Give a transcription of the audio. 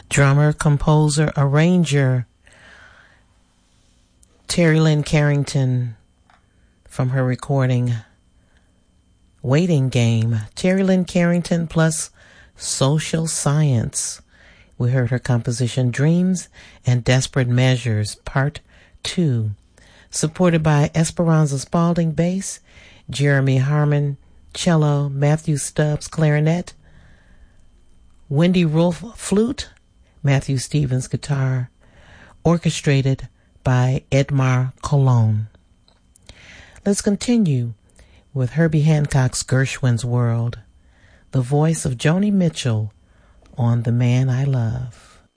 Drummer, composer, arranger, Terry Lynn Carrington, from her recording Waiting Game. Terry Lynn Carrington plus Social Science. We heard her composition Dreams and Desperate Measures, Part 2. Supported by Esperanza Spalding, bass, Jeremy Harmon, cello, Matthew Stubbs, clarinet, Wendy Rolfe, flute, Matthew Stevens, guitar, orchestrated by Edmar Cologne. Let's continue with Herbie Hancock's Gershwin's World, the voice of Joni Mitchell on The Man I Love.